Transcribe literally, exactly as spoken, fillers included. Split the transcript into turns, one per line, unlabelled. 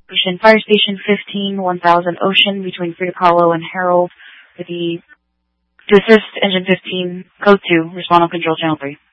Ocean Fire Station fifteen, one thousand Ocean between Frida Kahlo and Harold. For the, to assist Engine fifteen, Code two, respond on Control Channel three.